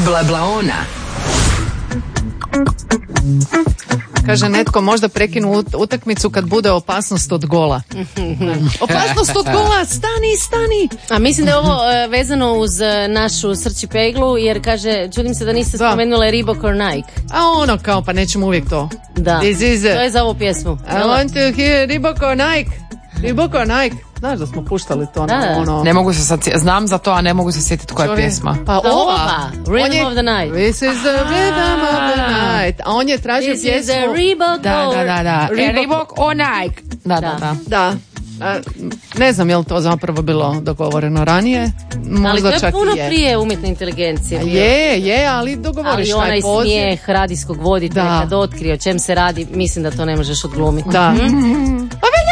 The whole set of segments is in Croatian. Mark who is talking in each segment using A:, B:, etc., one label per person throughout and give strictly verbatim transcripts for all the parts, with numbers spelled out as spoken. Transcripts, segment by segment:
A: Blablaona.
B: Kaže netko, možda prekinu utakmicu kad bude opasnost od gola. Opasnost od gola, stani, stani.
C: A mislim da je ovo uh, vezano uz uh, našu Srči Peglu, jer kaže, čudim se da niste
B: da.
C: spomenule Reebok or Nike.
B: A ono kao, pa nećemo uvijek to.
C: Da,
B: This is
C: to je za ovu pjesmu.
B: I want to hear Reebok or Nike. Reebok or Nike. Znaš da smo puštali to
C: da,
B: na ono...
D: Ne mogu se sad, znam za to, a ne mogu se sjetiti koja je pjesma.
B: Pa
C: da,
B: ova.
C: ova. Rhythm
B: je,
C: of the night.
B: This is the rhythm of the night. A on je tražio
C: This
B: pjesmu...
C: This is the Reebok
D: da, da, da, da.
B: Reebok,
D: Reebok or Nike. Da, da, da.
B: Da. A, ne znam je li to zapravo bilo dogovoreno ranije. Možda
C: ali to je
B: čak
C: puno
B: je.
C: prije umjetne inteligencije.
B: Je, je, ali dogovoriš
C: ali
B: taj poziv.
C: Ali onaj smijeh radijskog voditelja kad otkrije o čem se radi, mislim da to ne možeš odglumiti.
B: Da.
C: Mm-hmm.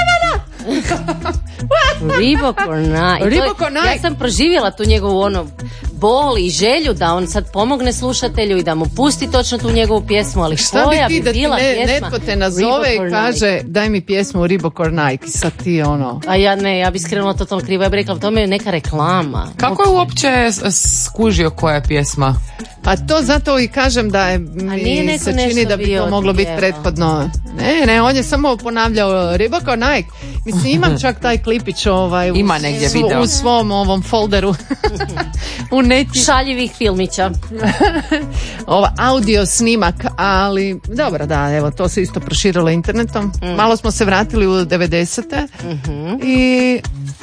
C: Reebok or Nike.
B: Reebok or Nike.
C: Ja sam proživjela tu njegovu ono bol i želju da on sad pomogne slušatelju i da mu pusti točno tu njegovu pjesmu, ali
B: šta
C: koja
B: bi ti
C: bi
B: da ti
C: bila
B: ne,
C: pjesma?
B: netko te nazove i kaže daj mi pjesmu Reebok or Nike i sad ti ono...
C: A ja ne, ja bi skrenula totalno krivo, ja bih rekla, to je neka reklama.
D: Kako je uopće skužio koja je pjesma?
B: Pa to zato i kažem da je, mi se čini da bi to moglo biti prethodno. Ne, ne, on je samo ponavljao Reebok or Nike. Mislim, imam čak taj klipić ovaj, u,
D: Ima negdje
B: sv-
D: video.
B: u svom ovom folderu. U neti.
C: Šaljivih filmića.
B: Ova audio snimak, ali dobro, da, evo, to se isto proširilo internetom. Mm. Malo smo se vratili u devedesete
C: Mm-hmm.
B: i...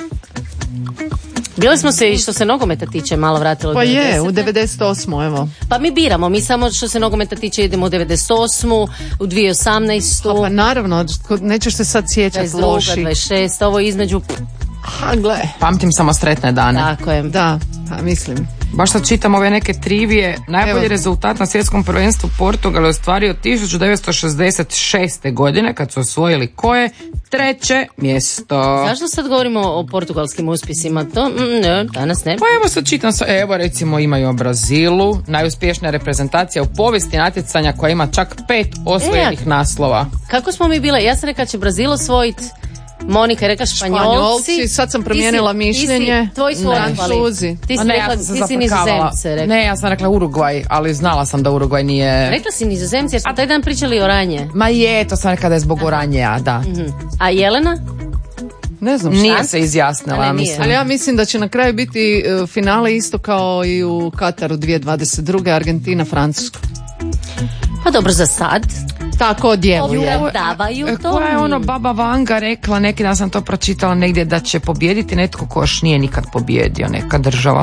C: Bili smo se i što se nogometa tiče malo vratilo u
B: pa
C: devedesete.
B: je, u devedeset osmoj evo.
C: Pa mi biramo, mi samo što se nogometa tiče idemo u devedeset osmu, u dvije tisuće osamnaestu.
B: Pa, pa naravno, nećeš se sad sjećati loši.
C: dvadeset šest, ovo između...
B: Ha, gle.
D: Pamtim samo sretne dane.
C: Tako je.
B: Da, pa mislim.
D: Baš sad čitam ove neke trivije. Najbolji
B: Evo.
D: rezultat na svjetskom prvenstvu Portugal je ostvario tisuću devetsto šezdeset šeste. godine kad su osvojili koje? Treće mjesto.
C: Zašto sad govorimo o portugalskim uspjesima? To, mm, ne, danas ne.
D: Pa evo sad čitam, evo recimo imaju o Brazilu, najuspješnija reprezentacija u povijesti natjecanja koja ima čak pet osvojenih
B: e,
D: naslova.
C: Kako smo mi bile? Ja sam rekla će Brazil osvojiti. Monika je rekla Španjolci.
B: Španjolci, sad sam promijenila
C: ti si,
B: mišljenje.
C: Ti si, tvoji su otpali. Ti si
D: ne,
C: rekla,
D: ja sam
C: ti si Nizozemce. Rekla.
D: Ne, ja sam rekla Urugvaj, ali znala sam da Urugvaj nije...
C: Rekla si Nizozemci jer smo taj dan pričali o Ranje.
D: Ma je, to sam rekla da je zbog Oranjeja, da.
C: Mm-hmm. A Jelena?
B: Ne znam šta.
D: Nije se izjasnila,
C: ali,
D: mislim.
B: ali ja mislim da će na kraju biti uh, finale isto kao i u Kataru dvije tisuće dvadeset druge. Argentina, Francuska.
C: Pa dobro za sad.
B: Tako djeluje.
C: Opravdavaju to.
D: Koja je ono Baba Vanga rekla, neki dan sam to pročitala negdje, da će pobijediti netko ko još nije nikad pobjedio, neka država.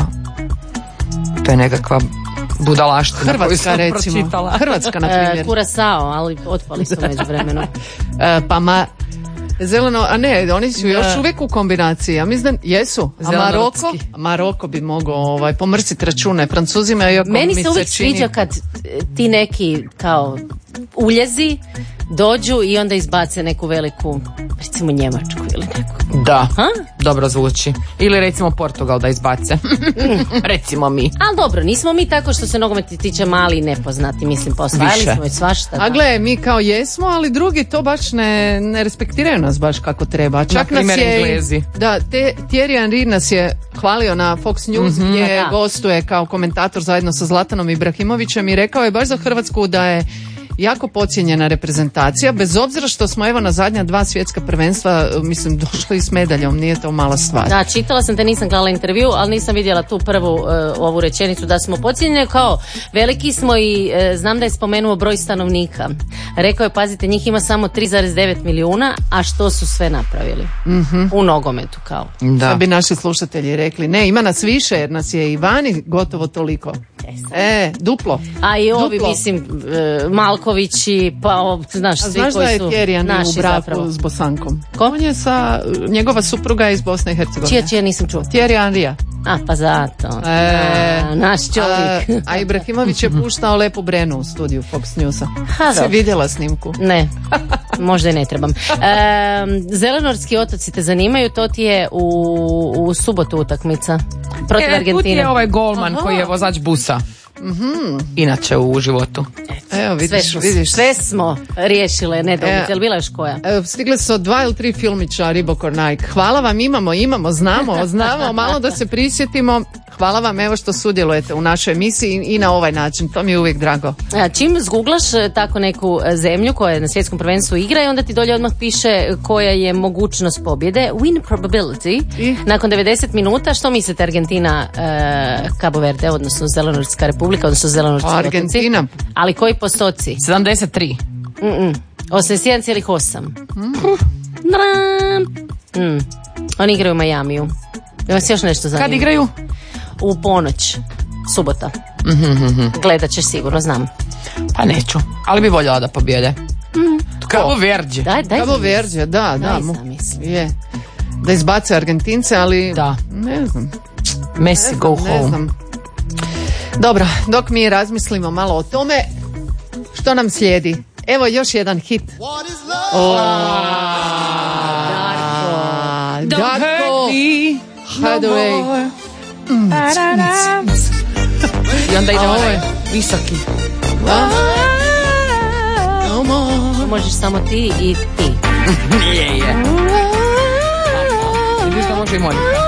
D: To je nekakva budalaština koju sam
B: recimo.
D: pročitala.
B: Hrvatska, na primjer.
C: E, Kurasao, ali otpali su među vremenu.
B: E, pa ma... Zeleno, a ne, oni su još
C: da.
B: uvijek u kombinaciji, ja mislim, jesu. A Maroko, Maroko bi mogao ovaj, pomrsiti račune Francuzima. Iako
C: Meni
B: mi
C: se uvijek
B: čini...
C: sviđa kad ti neki kao uljezi dođu i onda izbace neku veliku, recimo Njemačku ili neku.
D: Da,
C: ha?
D: Dobro zvuči. Ili recimo Portugal da izbace. Recimo mi.
C: Ali dobro, nismo mi tako što se nogometi tiče mali i nepoznati, mislim, posvajali
D: Više.
C: smo i svašta.
B: A gle, mi kao jesmo, ali drugi to baš ne, ne respektiraju nas baš kako treba. Čak
D: na
B: nas je,
D: Englezi.
B: Da, te, Thierry Henry nas je hvalio na Fox News mm-hmm. gdje
C: da.
B: gostuje kao komentator zajedno sa Zlatanom Ibrahimovićem i rekao je baš za Hrvatsku da je jako podcijenjena reprezentacija, bez obzira što smo evo na zadnja dva svjetska prvenstva, mislim, došli s medaljom, nije to mala stvar.
C: Da, čitala sam te, nisam gledala intervju, ali nisam vidjela tu prvu uh, ovu rečenicu da smo podcijenjeni, kao veliki smo i uh, znam da je spomenuo broj stanovnika. Rekao je, pazite, njih ima samo tri zarez devet milijuna, a što su sve napravili?
B: Mm-hmm.
C: U nogometu, kao.
B: Da. Sad bi naši slušatelji rekli, ne, ima nas više, jer nas je i vani gotovo toliko. E, duplo.
C: A i ovi,
B: duplo.
C: mislim, uh, Malkovići, pa, znaš, svi
B: znaš
C: koji
B: da je
C: su
B: Thierry
C: naši
B: u braku
C: zapravo.
B: s Bosankom?
C: Ko?
B: On je sa, njegova supruga je iz Bosne i Hercegovine.
C: Čija, čija nisam čuo?
B: Thierry Henrya.
C: A, pa zato.
B: E,
C: a, naš čovjek.
B: A, a Ibrahimović je puštao Lepu Brenu u studiju Fox Newsa.
C: Ha,
B: si vidjela snimku?
C: Ne, možda i ne trebam. E, Zelenorski otoci te zanimaju, to ti je u, u subotu utakmica protiv
D: e,
C: Argentine.
D: Tu je ovaj golman
C: Aha.
D: koji je vozač busa. Mm-hmm. Inače u životu.
B: Evo vidiš,
C: sve,
B: vidiš.
C: sve smo riješile nedoumice,
B: e,
C: jel bila još koja?
B: E, stigle su dva ili tri filmića Reebok or Nike. Hvala vam, imamo, imamo, znamo, znamo, malo da se prisjetimo. hvala vam evo što sudjelujete u našoj emisiji i na ovaj način, to mi je uvijek drago.
C: A, čim zgooglaš e, tako neku e, zemlju koja je na svjetskom prvenstvu igra i onda ti dolje odmah piše koja je mogućnost pobjede, win probability,
B: I?
C: nakon devedeset minuta, što mislite Argentina, e, Cabo Verde, odnosno Zelenortska republika, odnosno Zelenortski otoci?
B: Argentina.
C: Ali koji postoci?
D: sedamdeset tri.
C: Mm-mm. osamdeset jedan zarez osam. Mm. Oni igraju u Majamiju. Ima se još nešto zanima?
D: Kad igraju?
C: U ponoć, subota. Gledat ćeš sigurno, znam.
D: Pa neću, ali bi voljela da pobjede. Cabo Verde.
C: Daj, daj
B: Cabo
C: zamisli.
B: Verde, da, da.
C: Daj
B: mo-
C: zamisli.
B: Je. Da izbace Argentince, ali
D: Da.
B: ne znam.
D: Messi go
B: Ne
D: home.
B: znam. Dobro, dok mi razmislimo malo o tome, što nam slijedi? Evo još jedan hit. A,
D: Don't
B: Darko
D: hurt me
B: Hathaway.
D: no more. I onda ide
B: A ovo
D: onaj
B: je-
D: visoki.
B: Da? No more.
C: To možeš samo ti i ti.
D: Nije je. I viš da može i Monika.